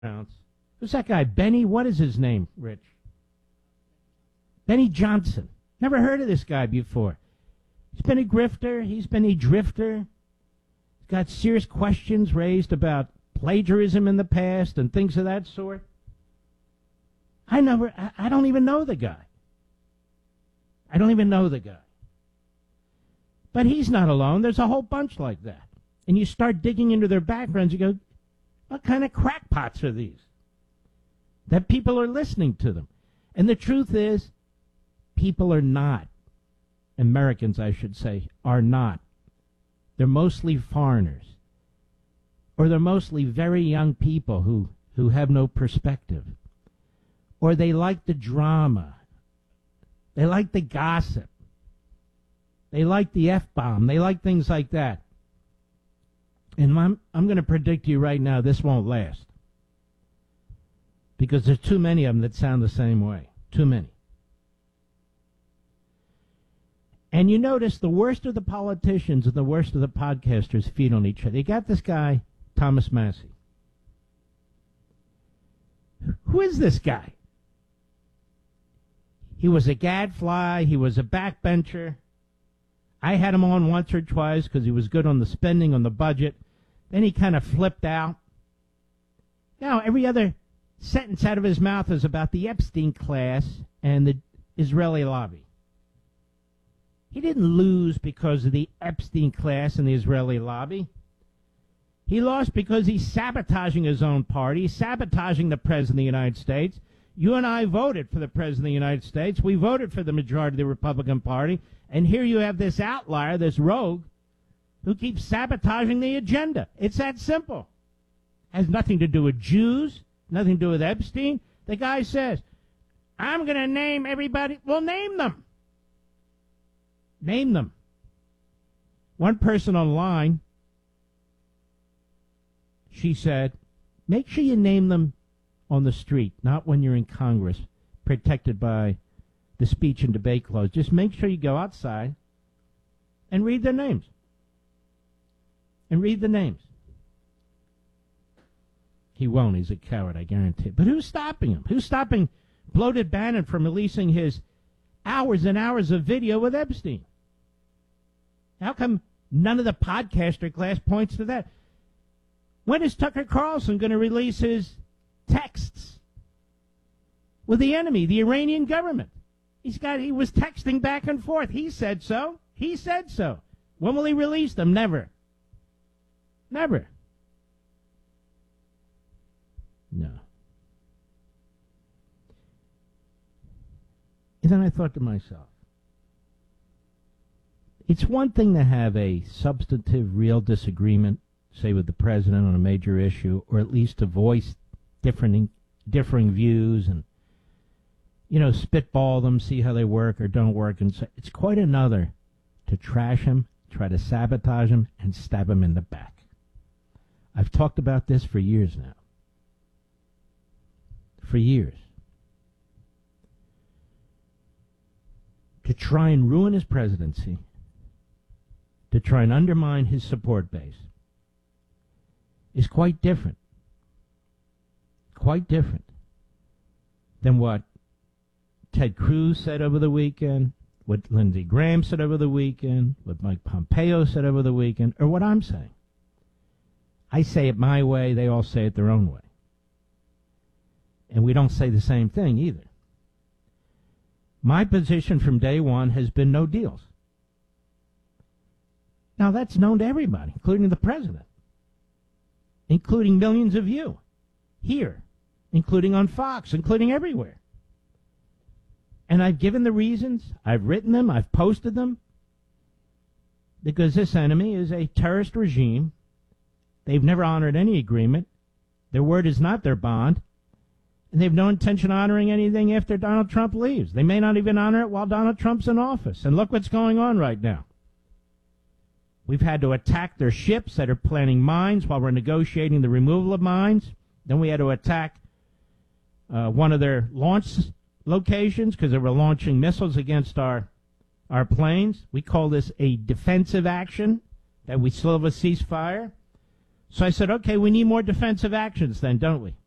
Who's that guy? Benny? What is his name, Rich? Benny Johnson. Never heard of this guy before. He's been a grifter. He's been a drifter. He's got serious questions raised about plagiarism in the past and things of that sort. I don't even know the guy. I don't even know the guy. But he's not alone. There's a whole bunch like that. And you start digging into their backgrounds, you go, what kind of crackpots are these? That people are listening to them. And the truth is, people are not. Americans, I should say, are not. They're mostly foreigners. Or they're mostly very young people who have no perspective. Or they like the drama. They like the gossip. They like the F-bomb. They like things like that. And I'm going to predict to you right now, this won't last. Because there's too many of them that sound the same way. Too many. And you notice the worst of the politicians and the worst of the podcasters feed on each other. You got this guy, Thomas Massie. Who is this guy? He was a gadfly. He was a backbencher. I had him on once or twice because he was good on the spending, on the budget. Then he kind of flipped out. Now, every other sentence out of his mouth is about the Epstein class and the Israeli lobby. He didn't lose because of the Epstein class and the Israeli lobby. He lost because he's sabotaging his own party, sabotaging the President of the United States. You and I voted for the President of the United States. We voted for the majority of the Republican Party. And here you have this outlier, this rogue, who keeps sabotaging the agenda. It's that simple. Has nothing to do with Jews, nothing to do with Epstein. The guy says, I'm going to name everybody. Well, name them. Name them. One person online, she said, make sure you name them on the street, not when you're in Congress, protected by the speech and debate clause. Just make sure you go outside and read their names. And read the names. He won't. He's a coward, I guarantee it. But who's stopping him? Who's stopping Bloated Bannon from releasing his hours and hours of video with Epstein? How come none of the podcaster class points to that? When is Tucker Carlson going to release his texts with the enemy, the Iranian government? He was texting back and forth. He said so. He said so. When will he release them? Never. Never. No. And then I thought to myself, it's one thing to have a substantive, real disagreement, say with the president on a major issue, or at least to voice differing views and, spitball them, see how they work or don't work. And so it's quite another to trash him, try to sabotage him, and stab him in the back. I've talked about this for years now. For years. To try and ruin his presidency, to try and undermine his support base, is quite different. Quite different than what Ted Cruz said over the weekend, what Lindsey Graham said over the weekend, what Mike Pompeo said over the weekend, or what I'm saying. I say it my way, they all say it their own way. And we don't say the same thing either. My position from day one has been no deals. Now that's known to everybody, including the president, including millions of you here, including on Fox, including everywhere. And I've given the reasons, I've written them, I've posted them, because this enemy is a terrorist regime. They've never honored any agreement. Their word is not their bond. And they have no intention of honoring anything after Donald Trump leaves. They may not even honor it while Donald Trump's in office. And look what's going on right now. We've had to attack their ships that are planting mines while we're negotiating the removal of mines. Then we had to attack one of their launch locations because they were launching missiles against our planes. We call this a defensive action, that we still have a ceasefire. So I said, okay, we need more defensive actions then, don't we?